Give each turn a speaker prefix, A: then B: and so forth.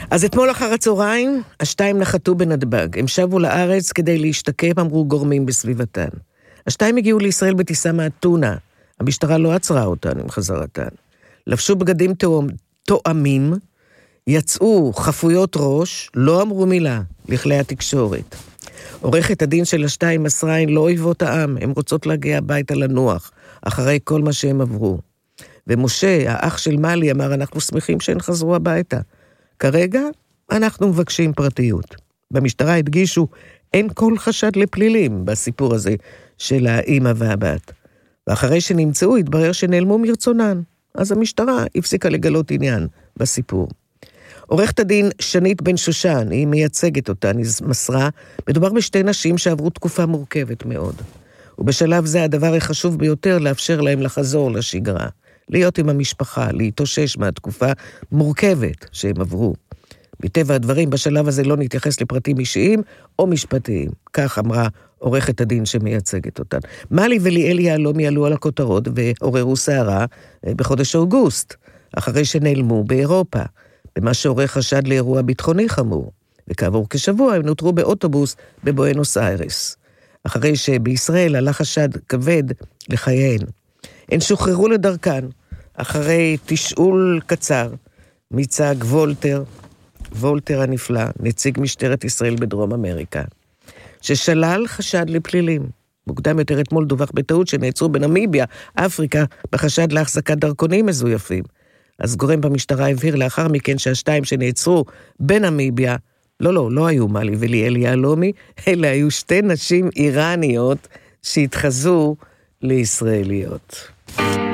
A: אז אתמול אחר הצהריים, השתיים נחתו בנתב"ג. הם שבו לארץ כדי להשתקם, אמרו גורמים בסביבתן. השתיים הגיעו לישראל בטיסה מאתונה. המשטרה לא עצרה אותן עם חזרתן. לבשו בגדים תואמים, יצאו חפויות ראש, לא אמרו מילה לכלי התקשורת. עורכת הדין של השתיים מסרה, הן לא אויבות העם, הן רוצות להגיע הביתה לנוח, אחרי כל מה שהם עברו. ומשה, האח של מלי, אמר, אנחנו שמחים שהן חזרו הביתה. כרגע אנחנו מבקשים פרטיות. במשטרה הדגישו, אין כל חשד לפלילים בסיפור הזה של האמא והבת. ואחרי שנמצאו, התברר שנעלמו מרצונן. אז המשטרה הפסיקה לגלות עניין בסיפור. עורכת הדין שנית בן שושן, היא מייצגת אותה, מסרה, מדובר בשתי נשים שעברו תקופה מורכבת מאוד. ובשלב זה הדבר החשוב ביותר לאפשר להם לחזור לשגרה. להיות עם המשפחה, להתאושש מהתקופה מורכבת שהם עברו. מטבע הדברים, בשלב הזה לא נתייחס לפרטים אישיים או משפטיים. כך אמרה עורכת הדין שמייצגת אותן. מלי וליאל יהלומי עלו על הכותרות ועוררו סערה בחודש אוגוסט, אחרי שנעלמו באירופה, במה שעורך חשד לאירוע ביטחוני חמור. וכעבור כשבוע הם נותרו באוטובוס בבואנוס איירס. אחרי שבישראל עלה חשד כבד לחייהן. הן שוחררו לדרכן, אחרי תשאול קצר, מצג וולטר הנפלא, נציג משטרת ישראל בדרום אמריקה, ששלל חשד לפלילים. מוקדם יותר אתמול דווח בטעות שנעצרו בנמיביה, אפריקה, בחשד להחזקת דרכונים מזויפים. אז גורם במשטרה הבהיר לאחר מכן שהשתיים שנעצרו בנמיביה, לא היו מלי וליאל יהלומי, אלא היו שתי נשים איראניות שהתחזו לישראליות.